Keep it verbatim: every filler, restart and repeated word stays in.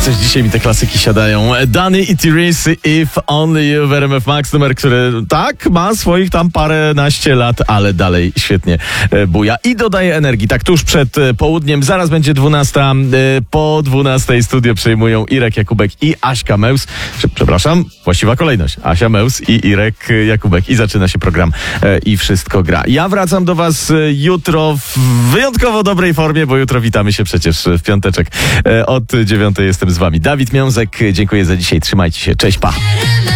coś dzisiaj mi te klasyki siadają. Danny i Therese, If Only You w R M F Max, numer, który tak, ma swoich tam paręnaście lat, ale dalej świetnie buja i dodaje energii. Tak tuż przed południem, zaraz będzie dwunasta, po dwunastej studio przejmują Irek Jakubek i Aśka Meus. Przepraszam, właściwa kolejność. Asia Meus i Irek Jakubek i zaczyna się program I Wszystko Gra. Ja wracam do was jutro w wyjątkowo dobrej formie, bo jutro witamy się przecież w piąteczek. Od dziewiątej jestem z wami. Dawid Miązek, dziękuję za dzisiaj. Trzymajcie się. Cześć, pa.